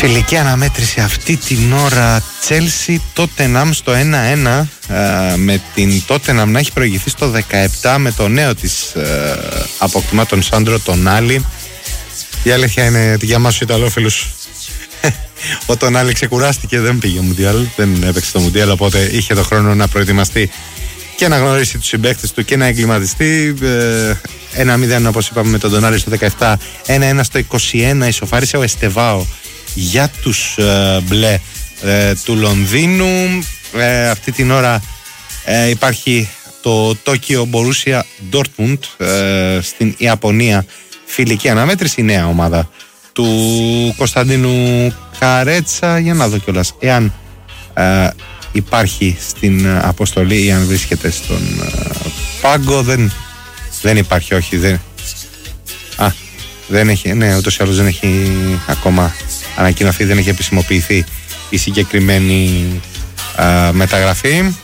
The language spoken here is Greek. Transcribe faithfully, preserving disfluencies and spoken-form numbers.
Φιλική αναμέτρηση αυτή την ώρα, Chelsea Tottenham στο ένα ένα, με την Tottenham να έχει προηγηθεί στο δεκαεπτά με το νέο της αποκτημά τον Σάντρο Τονάλι. Η αλήθεια είναι ότι για μας τους Ιταλόφιλους ο Τονάλι ξεκουράστηκε, δεν πήγε Μουντιάλ, δεν έπαιξε το Μουντιάλ, οπότε είχε το χρόνο να προετοιμαστεί και να γνωρίσει τους συμπαίκτες του και να εγκληματιστεί. Ένα μηδέν όπως είπαμε με τον Τονάλι στο δεκαεπτά, ένα ένα στο είκοσι ένα ισοφάρισε ο Εστεβάο για τους ε, μπλε ε, του Λονδίνου. Ε, αυτή την ώρα ε, υπάρχει το Τόκιο Borussia Dortmund ε, στην Ιαπωνία, φιλική αναμέτρηση, η νέα ομάδα του Κωνσταντίνου Καρέτσα. Για να δω κιόλας εάν ε, υπάρχει στην αποστολή ή αν βρίσκεται στον ε, πάγκο. Δεν, δεν υπάρχει, όχι, δεν, α, δεν έχει, ναι, ούτως ή άλλως δεν έχει ακόμα ανακοινωθεί, δεν έχει επισημοποιηθεί η συγκεκριμένη α, μεταγραφή.